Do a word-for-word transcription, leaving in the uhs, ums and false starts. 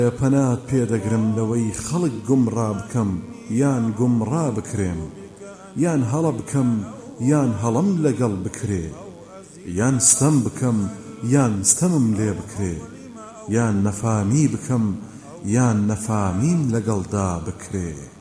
پەنات پێدەگرم لەوەی خەڵک گومڕا بکەم یان گومڕا بکرێم، یان هەڵە بکەم یان هەڵەم لەگەڵ بکرێ، یان ستەم بکەم یان ستەمم لێ بکرێ، یان نەفامی بکەم یان نەفامیم لەگەڵدا بکرێ.